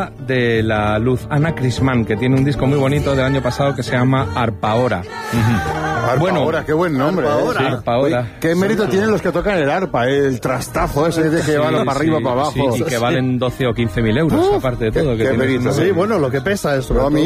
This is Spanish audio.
de la luz, Ana Crisman, que tiene un disco muy bonito del año pasado que se llama Arpaora. Arpaora, qué buen nombre. Sí, Arpaora. Oye, qué mérito tienen los que tocan el arpa, el trastazo ese de que van para arriba, para abajo. Sí, y que valen 12 o 15.000 euros, aparte de todo. Qué mérito. Sí, bueno, lo que pesa eso.